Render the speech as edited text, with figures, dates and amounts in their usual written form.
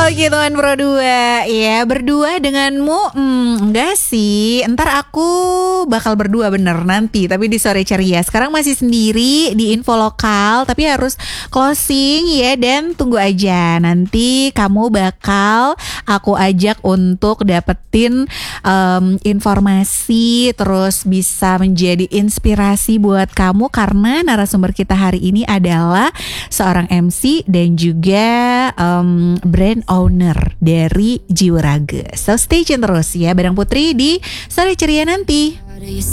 Oke teman Pro 2, ya berdua denganmu enggak sih, ntar aku bakal berdua bener nanti, tapi di sore ceria. Sekarang masih sendiri di info lokal, tapi harus closing ya. Dan tunggu aja, nanti kamu bakal aku ajak untuk dapetin informasi, terus bisa menjadi inspirasi buat kamu. Karena narasumber kita hari ini adalah seorang MC dan juga brand owner dari Jiwa Raga. So stay tune terus ya bareng Putri di Sore Ceria nanti.